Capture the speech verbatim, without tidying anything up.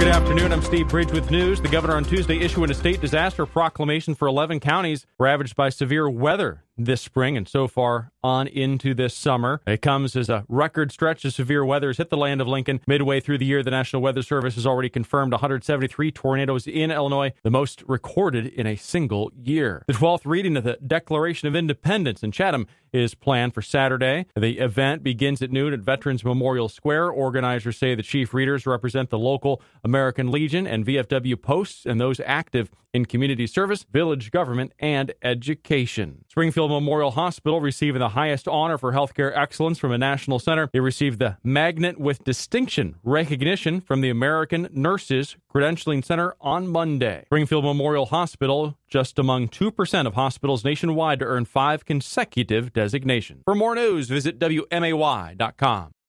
Good afternoon. I'm Steve Bridge with news. The governor on Tuesday issuing a state disaster proclamation for eleven counties ravaged by severe weather this spring and so far on into this summer. It comes as a record stretch of severe weather has hit the land of Lincoln. Midway through the year, the National Weather Service has already confirmed one hundred seventy-three tornadoes in Illinois, the most recorded in a single year. The twelfth reading of the Declaration of Independence in Chatham is planned for Saturday. The event begins at noon at Veterans Memorial Square. Organizers say the chief readers represent the local American Legion and V F W posts and those active in community service, village government, and education. Springfield Memorial Hospital receiving the highest honor for healthcare excellence from a national center. It received the Magnet with Distinction recognition from the American Nurses Credentialing Center on Monday. Springfield Memorial Hospital just among two percent of hospitals nationwide to earn five consecutive designations. For more news, visit W M A Y dot com.